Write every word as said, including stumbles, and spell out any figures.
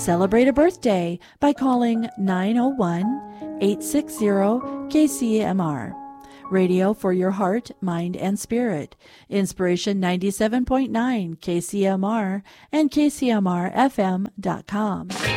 Celebrate a birthday by calling nine oh one, eight six zero, K C M R. Radio for your heart, mind, and spirit. Inspiration ninety-seven point nine K C M R and K C M R F M dot com.